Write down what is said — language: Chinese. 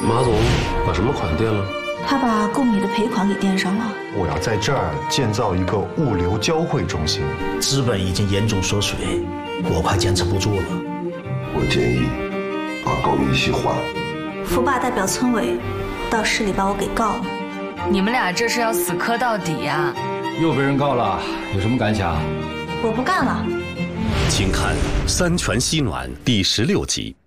马总把什么款垫了？ 他把购米的赔款给垫上了。 我要在这儿建造一个物流交汇中心。 资本已经严重缩水，我快坚持不住了。 我建议把高一系换了。 福霸代表村委到市里把我给告了。 你们俩这是要死磕到底呀？ 又被人告了，有什么感想？ 我不干了。 请看《三全西暖》第16集。